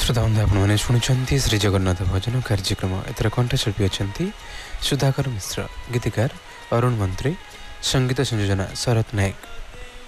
श्रोताबंधु आपने शुणुंट श्री जगन्नाथ भजन कार्यक्रम एथर कंठशिल्पी अच्छा सुधाकर मिश्र गीतिकार अरुण मंत्री संगीत संयोजना शरत नायक।